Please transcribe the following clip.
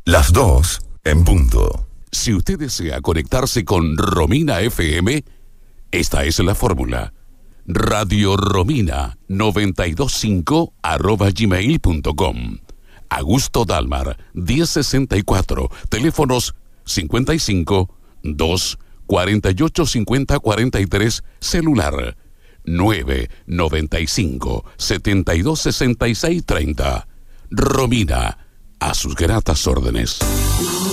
Las 2 en punto. Si usted desea conectarse con Romina FM, esta es la fórmula. Radio Romina 925@gmail.com. Augusto Dalmar 1064, teléfonos 55 2 48 50 43, celular 995 72 66 30. Romina, a sus gratas órdenes.